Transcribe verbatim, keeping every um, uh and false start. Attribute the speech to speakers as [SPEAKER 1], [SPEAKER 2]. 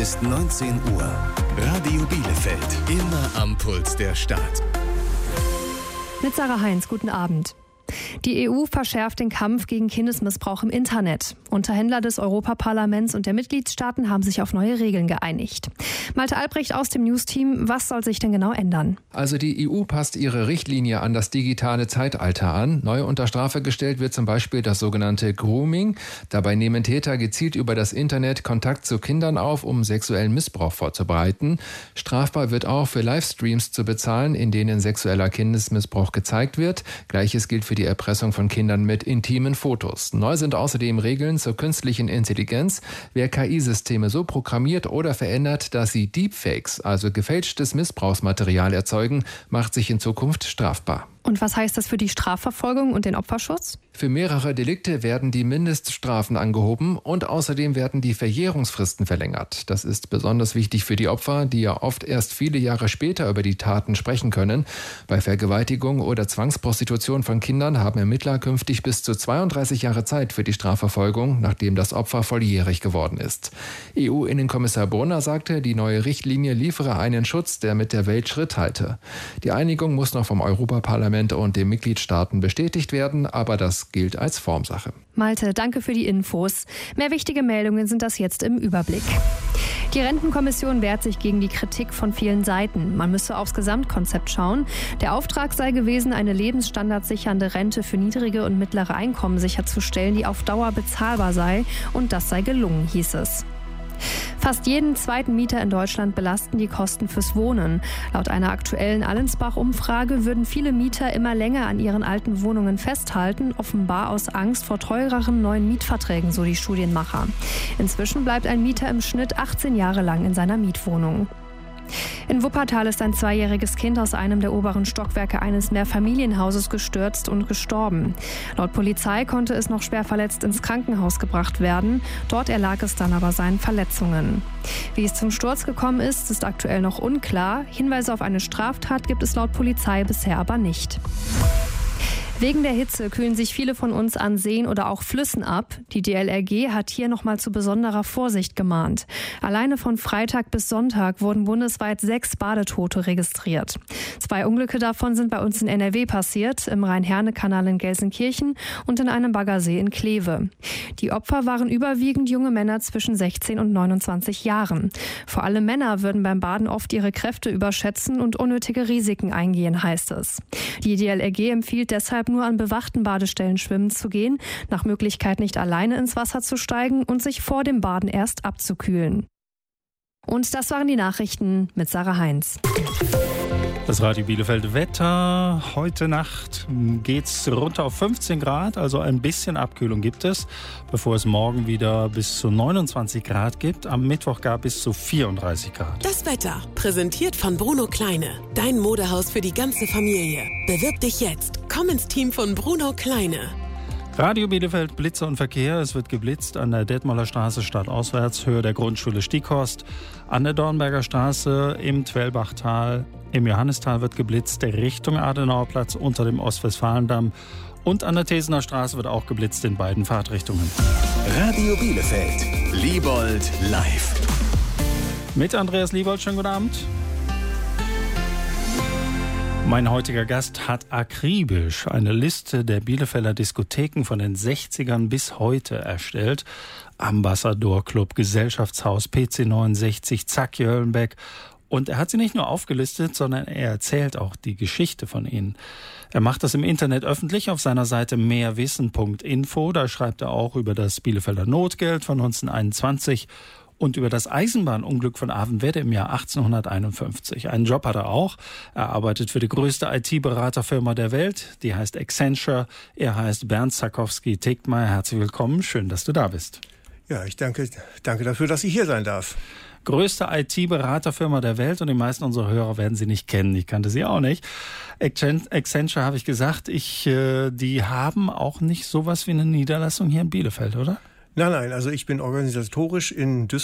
[SPEAKER 1] ist neunzehn Uhr. Radio Bielefeld, immer am Puls der Stadt.
[SPEAKER 2] Mit Sarah Heinz, guten Abend. Die E U verschärft den Kampf gegen Kindesmissbrauch im Internet. Unterhändler des Europaparlaments und der Mitgliedstaaten haben sich auf neue Regeln geeinigt. Malte Albrecht aus dem News-Team, was soll sich denn genau ändern?
[SPEAKER 3] Also die E U passt ihre Richtlinie an das digitale Zeitalter an. Neu unter Strafe gestellt wird zum Beispiel das sogenannte Grooming. Dabei nehmen Täter gezielt über das Internet Kontakt zu Kindern auf, um sexuellen Missbrauch vorzubereiten. Strafbar wird auch für Livestreams zu bezahlen, in denen sexueller Kindesmissbrauch gezeigt wird. Gleiches gilt für die Erpressung von Kindern mit intimen Fotos. Neu sind außerdem Regeln zur künstlichen Intelligenz. Wer K I-Systeme so programmiert oder verändert, dass sie Deepfakes, also gefälschtes Missbrauchsmaterial erzeugen, macht sich in Zukunft strafbar.
[SPEAKER 2] Und was heißt das für die Strafverfolgung und den Opferschutz?
[SPEAKER 3] Für mehrere Delikte werden die Mindeststrafen angehoben und außerdem werden die Verjährungsfristen verlängert. Das ist besonders wichtig für die Opfer, die ja oft erst viele Jahre später über die Taten sprechen können. Bei Vergewaltigung oder Zwangsprostitution von Kindern haben Ermittler künftig bis zu zweiunddreißig Jahre Zeit für die Strafverfolgung, nachdem das Opfer volljährig geworden ist. E U-Innenkommissar Brunner sagte, die neue Richtlinie liefere einen Schutz, der mit der Welt Schritt halte. Die Einigung muss noch vom Europaparlament und den Mitgliedstaaten bestätigt werden, aber das gilt als Formsache.
[SPEAKER 2] Malte, danke für die Infos. Mehr wichtige Meldungen sind das jetzt im Überblick. Die Rentenkommission wehrt sich gegen die Kritik von vielen Seiten. Man müsse aufs Gesamtkonzept schauen. Der Auftrag sei gewesen, eine lebensstandardsichernde Rente für niedrige und mittlere Einkommen sicherzustellen, die auf Dauer bezahlbar sei. Und das sei gelungen, hieß es. Fast jeden zweiten Mieter in Deutschland belasten die Kosten fürs Wohnen. Laut einer aktuellen Allensbach-Umfrage würden viele Mieter immer länger an ihren alten Wohnungen festhalten, offenbar aus Angst vor teureren neuen Mietverträgen, so die Studienmacher. Inzwischen bleibt ein Mieter im Schnitt achtzehn Jahre lang in seiner Mietwohnung. In Wuppertal ist ein zweijähriges Kind aus einem der oberen Stockwerke eines Mehrfamilienhauses gestürzt und gestorben. Laut Polizei konnte es noch schwer verletzt ins Krankenhaus gebracht werden. Dort erlag es dann aber seinen Verletzungen. Wie es zum Sturz gekommen ist, ist aktuell noch unklar. Hinweise auf eine Straftat gibt es laut Polizei bisher aber nicht. Wegen der Hitze kühlen sich viele von uns an Seen oder auch Flüssen ab. Die D L R G hat hier nochmal zu besonderer Vorsicht gemahnt. Alleine von Freitag bis Sonntag wurden bundesweit sechs Badetote registriert. Zwei Unglücke davon sind bei uns in N R W passiert, im Rhein-Herne-Kanal in Gelsenkirchen und in einem Baggersee in Kleve. Die Opfer waren überwiegend junge Männer zwischen sechzehn und neunundzwanzig Jahren. Vor allem Männer würden beim Baden oft ihre Kräfte überschätzen und unnötige Risiken eingehen, heißt es. Die D L R G empfiehlt deshalb nur an bewachten Badestellen schwimmen zu gehen, nach Möglichkeit nicht alleine ins Wasser zu steigen und sich vor dem Baden erst abzukühlen. Und das waren die Nachrichten mit Sarah Heinz.
[SPEAKER 4] Das Radio Bielefeld Wetter. Heute Nacht geht's runter auf fünfzehn Grad, also ein bisschen Abkühlung gibt es, bevor es morgen wieder bis zu neunundzwanzig Grad gibt. Am Mittwoch gar bis zu vierunddreißig Grad.
[SPEAKER 5] Das Wetter, präsentiert von Bruno Kleine. Dein Modehaus für die ganze Familie. Bewirb dich jetzt. Komm ins Team von Bruno Kleine.
[SPEAKER 4] Radio Bielefeld, Blitze und Verkehr. Es wird geblitzt an der Detmolder Straße stadtauswärts, Höhe der Grundschule Stieghorst. An der Dornberger Straße im Twellbachtal, im Johannistal wird geblitzt, Richtung Adenauerplatz unter dem Ostwestfalendamm. Und an der Tesener Straße wird auch geblitzt in beiden Fahrtrichtungen.
[SPEAKER 1] Radio Bielefeld, Liebold live.
[SPEAKER 4] Mit Andreas Liebold, schönen guten Abend. Mein heutiger Gast hat akribisch eine Liste der Bielefelder Diskotheken von den sechzigern bis heute erstellt. Ambassador Club, Gesellschaftshaus, P C neunundsechzig, Zack Jöllenbeck. Und er hat sie nicht nur aufgelistet, sondern er erzählt auch die Geschichte von ihnen. Er macht das im Internet öffentlich auf seiner Seite mehrwissen punkt info. Da schreibt er auch über das Bielefelder Notgeld von neunzehnhunderteinundzwanzig und über das Eisenbahnunglück von Avenwedde im Jahr achtzehnhunderteinundfünfzig. Einen Job hat er auch. Er arbeitet für die größte I T-Beraterfirma der Welt. Die heißt Accenture. Er heißt Bernd Zakowski-Tegtmeier. Herzlich willkommen. Schön, dass du da bist.
[SPEAKER 6] Ja, ich danke, danke dafür, dass ich hier sein darf.
[SPEAKER 4] Größte I T-Beraterfirma der Welt und die meisten unserer Hörer werden sie nicht kennen. Ich kannte sie auch nicht. Accenture habe ich gesagt, ich, äh, die haben auch nicht sowas wie eine Niederlassung hier in Bielefeld, oder?
[SPEAKER 6] Nein, nein, also ich bin organisatorisch in Düsseldorf